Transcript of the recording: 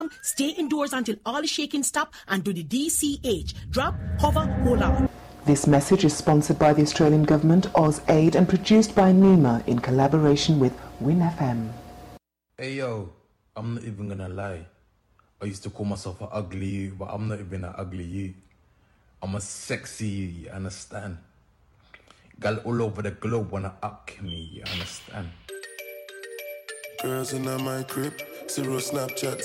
strong, stay indoors until all the shaking stop, and do the DCH. Drop, cover, hold on. This message is sponsored by the Australian Government, AusAid, and produced by Nima in collaboration with Win FM. Hey yo, I'm not even gonna lie. I used to call myself an ugly you, but I'm not even an ugly you. I'm a sexy you, you understand? Girl all over the globe wanna up me, you understand? Girls in my crib, zero Snapchat.